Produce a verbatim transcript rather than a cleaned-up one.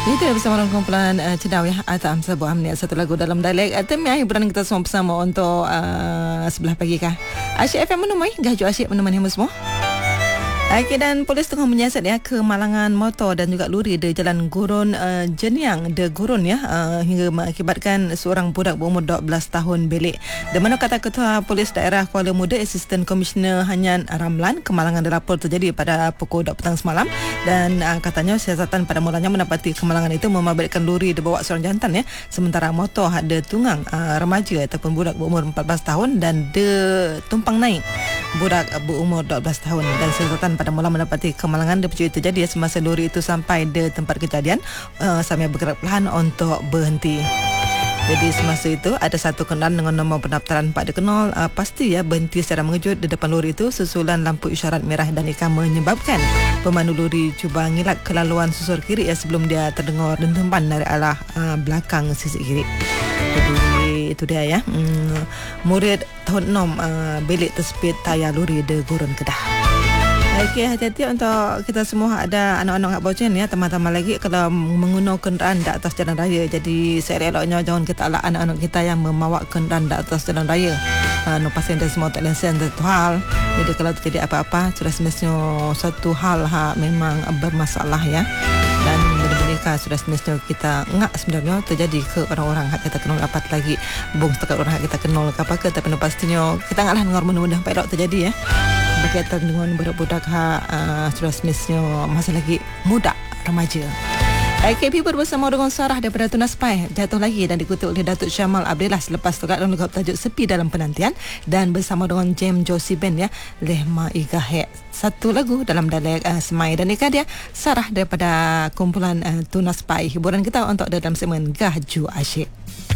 Itu bersama dengan kumpulan uh, Cedaw ya, Atam sebuah minit satu lagu dalam dialek uh, Temi hiburan kita semua bersama untuk uh, sebelah pagi kah. Asyik F M menemui, Gaju Asyik menemani semua. Okey, dan polis tengah menyiasat ya kemalangan motor dan juga lori di Jalan Gurun uh, Jeniang de Gurun ya uh, hingga mengakibatkan seorang budak berumur dua belas tahun belik. Di mana kata Ketua Polis Daerah Kuala Muda Assistant Commissioner Hanyan Ramlan, kemalangan dilapor terjadi pada pukul dua petang semalam dan uh, katanya siasatan pada mulanya mendapati kemalangan itu memabitkan lori dibawa seorang jantan ya, sementara motor ada tunggang uh, remaja ataupun budak berumur empat belas tahun dan dia tumpang naik budak berumur dua belas tahun. Dan siasatan pada mula mendapati kemalangan dipercayai terjadi semasa lori itu sampai di tempat kejadian uh, sambil bergerak perlahan untuk berhenti. Jadi semasa itu ada satu kendaraan dengan nombor pendaftaran empat nol uh, pasti ya berhenti secara mengejut di depan lori itu susulan lampu isyarat merah dan ikam menyebabkan pemandu lori cuba ngilat kelaluan susur kiri ya sebelum dia terdengar dentuman dari arah uh, belakang sisi kiri. Jadi itu dia ya. Hmm, murid tahun enam uh, belik tersepit tayar lori di Gurun Kedah. Okey, hati-hati untuk kita semua ada anak-anak kat Bojen ya, teman-teman lagi kalau menggunakan kenderaan di atas jalan raya. Jadi seelok-eloknya jangan kita ala anak-anak kita yang membawa kenderaan di atas jalan raya. Uh, no pasien dan semua tak lesen satu hal. Jadi kalau terjadi apa-apa sudah semestinya satu hal ha, memang bermasalah ya. Dan benar-benar sudah semestinya kita ngak sebenarnya terjadi ke orang-orang hak kita kenal dapat lagi bung setakat orang hak kita kenal ke apa ke, tapi no pastinya kita ngaklah dengar mudah-mudahan pak terjadi ya. Berkaitan dengan budak-budak ha, uh, sudah semestinya masih lagi muda, remaja. A K P bersama dengan Sarah daripada Tunas Pai jatuh lagi dan dikutip oleh Datuk Syamal Abdillah selepas tegak dalam lagu tajuk Sepi Dalam Penantian, dan bersama dengan James Josie Ben ya, Lehma Igahek, satu lagu dalam dialek uh, Semai. Dan ikan dia Sarah daripada kumpulan uh, Tunas Pai, hiburan kita untuk dalam segmen Gaju Asyik.